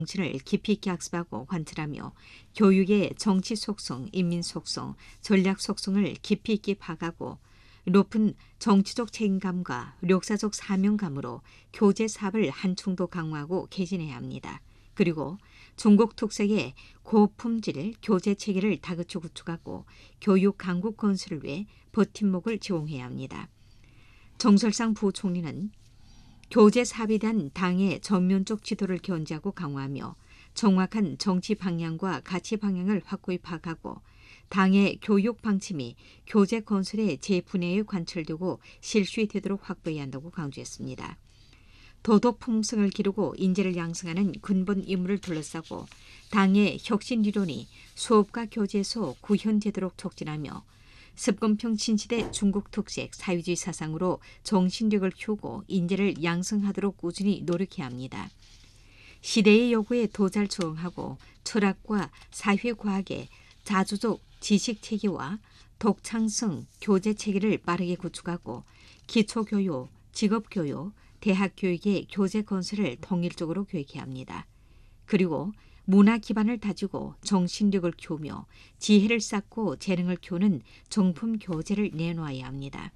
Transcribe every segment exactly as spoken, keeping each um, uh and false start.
정치를 깊이 있게 학습하고 관찰하며 교육의 정치 속성, 인민 속성, 전략 속성을 깊이 있게 파악하고 높은 정치적 책임감과 역사적 사명감으로 교재 사업을 한층더 강화하고 개진해야 합니다. 그리고 중국 특색의 고품질 교재 체계를 다그쳐 구축하고 교육 강국 건설을 위해 버팀목을 제공해야 합니다. 정설상 부총리는 교재 사업에 대한 당의 전면적 지도를 견지하고 강화하며 정확한 정치 방향과 가치 방향을 확고히 파악하고 당의 교육 방침이 교재 건설의 재분해에 관철되고 실수이 되도록 확보해야 한다고 강조했습니다. 도덕 품성을 기르고 인재를 양성하는 근본 임무를 둘러싸고 당의 혁신 이론이 수업과 교재에서 구현되도록 촉진하며 습건평 신시대 중국 특색 사회주의 사상으로 정신력을 키우고 인재를 양성하도록 꾸준히 노력해야 합니다. 시대의 요구에 더 잘 적응하고 철학과 사회과학의 자주적 지식체계와 독창성 교재체계를 빠르게 구축하고 기초교육, 직업교육, 대학교육의 교재 건설을 통일적으로 계획해야 합니다. 그리고 문화 기반을 다지고 정신력을 키우며 지혜를 쌓고 재능을 키우는 정품 교재를 내놓아야 합니다.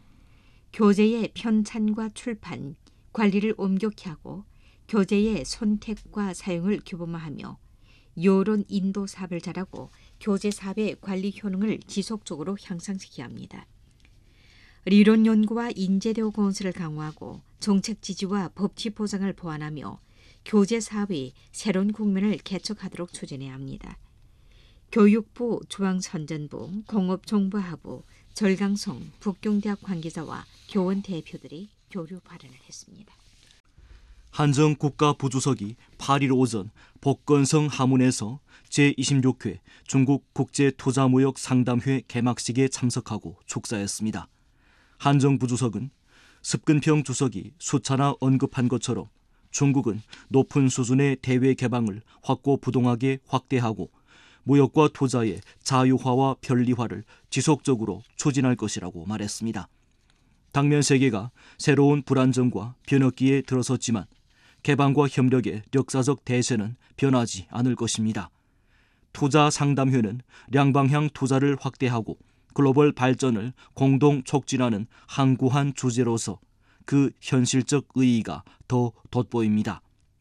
교재의 편찬과 출판, 관리를 엄격히 하고 교재의 선택과 사용을 규범화하며 여론 인도 사업을 잘하고 교재 사업의 관리 효능을 지속적으로 향상시켜야 합니다.理論 연구와 인재 대우 건설을 강화하고 정책 지지와 법치 보장을 보완하며 교재 사업의 새로운 국면을 개척하도록 추진해야 합니다. 교육부, 중앙선전부, 공업정보하부, 절강성, 북경대학 관계자와 교원 대표들이 교류 발언을 했습니다. 한정 국가부주석이 팔 일 오전 복건성 하문에서 제이십육 회 중국 국제투자무역 상담회 개막식에 참석하고 축사했습니다. 한정 부주석은 습근평 주석이 수차나 언급한 것처럼 중국은 높은 수준의 대외 개방을 확고부동하게 확대하고 무역과 투자의 자유화와 편리화를 지속적으로 추진할 것이라고 말했습니다. 당면 세계가 새로운 불안정과 변혁기에 들어섰지만 개방과 협력의 역사적 대세는 변하지 않을 것입니다. 투자상담회는 양방향 투자를 확대하고 글로벌 발전을 공동 촉진하는 항구한 주제로서 그 현실적 의의가 더 돋보입니다.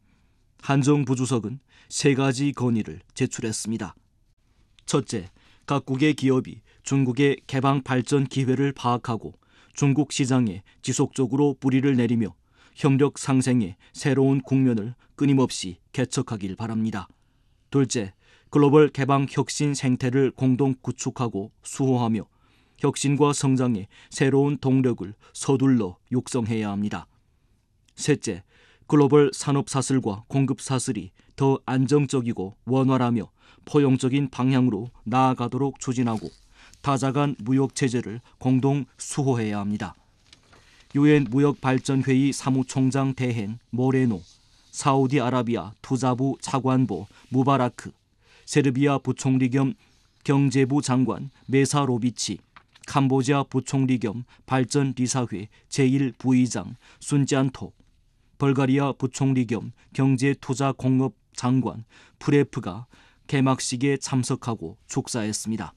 한정 부주석은 세 가지 건의를 제출했습니다. 첫째, 각국의 기업이 중국의 개방 발전 기회를 파악하고 중국 시장에 지속적으로 뿌리를 내리며 협력 상생의 새로운 국면을 끊임없이 개척하길 바랍니다. 둘째, 글로벌 개방 혁신 생태를 공동 구축하고 수호하며 혁신과 성장의 새로운 동력을 서둘러 육성해야 합니다. 셋째, 글로벌 산업 사슬과 공급 사슬이 더 안정적이고 원활하며 포용적인 방향으로 나아가도록 추진하고 다자간 무역 체제를 공동 수호해야 합니다. 유엔 무역발전회의 사무총장 대행 모레노, 사우디아라비아 투자부 차관보 무바라크, 세르비아 부총리 겸 경제부 장관 메사로비치, 캄보디아 부총리 겸 발전리사회 제일 부의장 순짠토, 벌가리아 부총리 겸 경제투자공업 장관 프레프가 개막식에 참석하고 축사했습니다.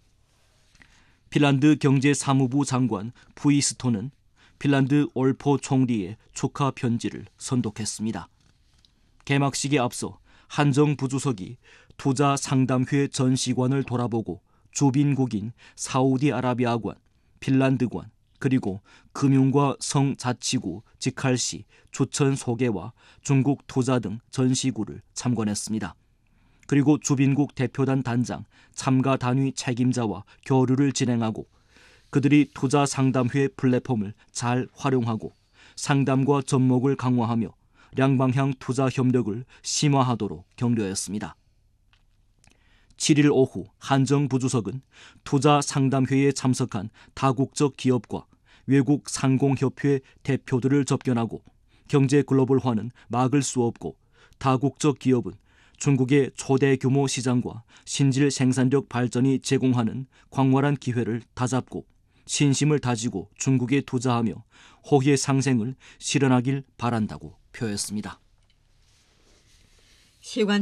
핀란드 경제사무부 장관 푸이스토는 핀란드 올포 총리의 축하 편지를 선독했습니다. 개막식에 앞서 한정 부주석이 투자상담회 전시관을 돌아보고 주빈국인 사우디아라비아관, 핀란드관, 그리고 금융과 성자치구, 직할시, 추천 소개와 중국 투자 등 전시구를 참관했습니다. 그리고 주빈국 대표단 단장, 참가 단위 책임자와 교류를 진행하고 그들이 투자 상담회 플랫폼을 잘 활용하고 상담과 접목을 강화하며 양방향 투자 협력을 심화하도록 격려했습니다. 칠 일 오후 한정 부주석은 투자 상담회에 참석한 다국적 기업과 외국 상공협회 대표들을 접견하고 경제 글로벌화는 막을 수 없고 다국적 기업은 중국의 초대 규모 시장과 신질 생산력 발전이 제공하는 광활한 기회를 다잡고 신심을 다지고 중국에 투자하며 호의 상생을 실현하길 바란다고 표했습니다. 시관